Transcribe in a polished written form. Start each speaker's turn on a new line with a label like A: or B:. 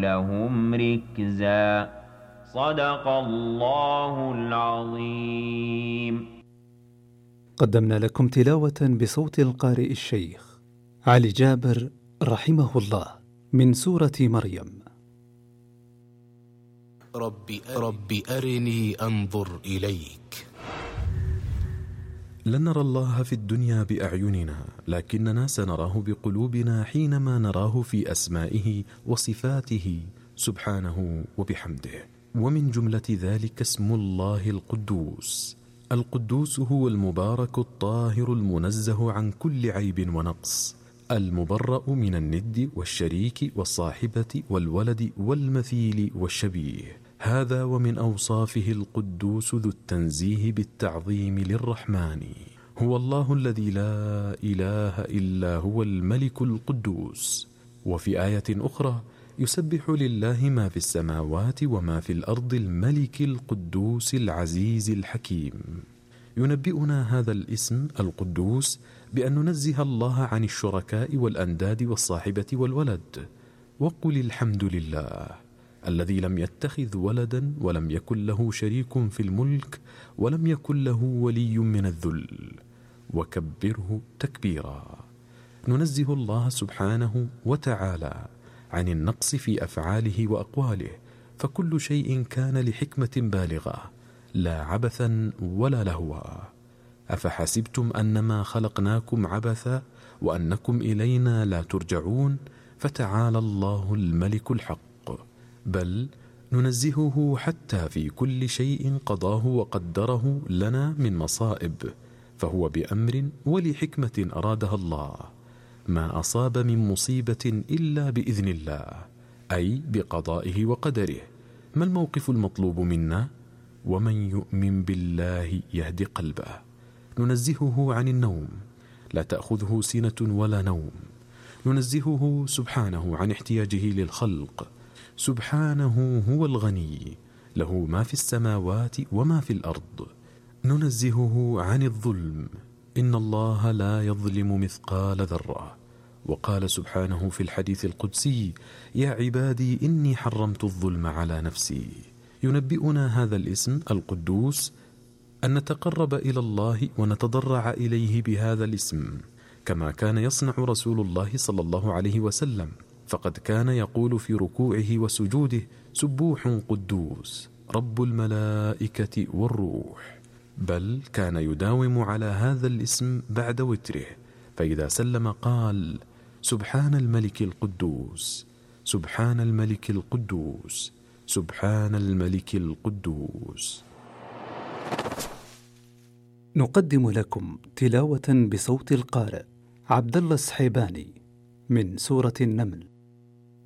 A: لهم ركزا. صدق الله العظيم.
B: قدمنا لكم تلاوة بصوت القارئ الشيخ علي جابر رحمه الله من سورة مريم.
C: رب أرني أنظر إليك.
D: لن نرى الله في الدنيا بأعيننا، لكننا سنراه بقلوبنا حينما نراه في أسمائه وصفاته سبحانه وبحمده. ومن جملة ذلك اسم الله القدوس. القدوس هو المبارك الطاهر المنزه عن كل عيب ونقص، المبرأ من الند والشريك والصاحبة والولد والمثيل والشبيه. هذا ومن أوصافه القدوس ذو التنزيه بالتعظيم للرحمن. هو الله الذي لا إله إلا هو الملك القدوس. وفي آية أخرى يسبح لله ما في السماوات وما في الأرض الملك القدوس العزيز الحكيم. ينبئنا هذا الاسم القدوس بأن ننزه الله عن الشركاء والأنداد والصاحبة والولد. وقل الحمد لله الذي لم يتخذ ولدا ولم يكن له شريك في الملك ولم يكن له ولي من الذل وكبره تكبيرا. ننزه الله سبحانه وتعالى عن النقص في أفعاله وأقواله، فكل شيء كان لحكمة بالغة لا عبثا ولا لهوا. أفحسبتم أنما خلقناكم عبثا وأنكم إلينا لا ترجعون؟ فتعالى الله الملك الحق. بل ننزهه حتى في كل شيء قضاه وقدره لنا من مصائب، فهو بأمر ولحكمة أرادها الله. ما أصاب من مصيبة إلا بإذن الله، أي بقضائه وقدره. ما الموقف المطلوب منا؟ ومن يؤمن بالله يهد قلبه. ننزهه عن النوم، لا تأخذه سنة ولا نوم. ننزهه سبحانه عن احتياجه للخلق. سبحانه هو الغني، له ما في السماوات وما في الأرض. ننزهه عن الظلم، إن الله لا يظلم مثقال ذرة. وقال سبحانه في الحديث القدسي: يا عبادي إني حرمت الظلم على نفسي. ينبئنا هذا الاسم القدوس أن نتقرب إلى الله ونتضرع إليه بهذا الاسم، كما كان يصنع رسول الله صلى الله عليه وسلم، فقد كان يقول في ركوعه وسجوده: سبوح قدوس رب الملائكة والروح. بل كان يداوم على هذا الاسم بعد وتره، فإذا سلم قال: سبحان الملك القدوس، سبحان الملك القدوس، سبحان الملك القدوس.
B: نقدم لكم تلاوة بصوت القارئ عبد الله السحيباني من سورة النمل.